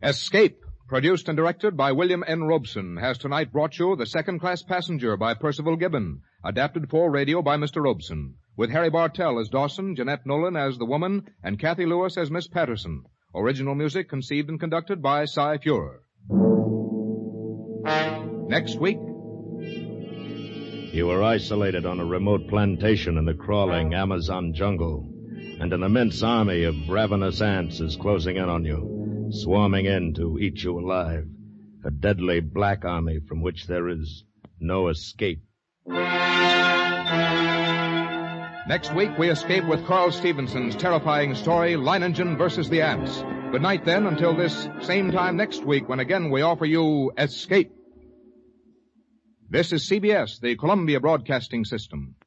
Escape, produced and directed by William N. Robeson, has tonight brought you The Second-Class Passenger by Percival Gibbon, adapted for radio by Mr. Robeson, with Harry Bartell as Dawson, Jeanette Nolan as the woman, and Kathy Lewis as Miss Patterson. Original music conceived and conducted by Cy Feuer. Next week... You were isolated on a remote plantation in the crawling Amazon jungle, and an immense army of ravenous ants is closing in on you, swarming in to eat you alive. A deadly black army from which there is no escape. Next week, we escape with Carl Stevenson's terrifying story, Line Engine versus the Ants. Good night, then, until this same time next week, when again we offer you Escape. This is CBS, the Columbia Broadcasting System.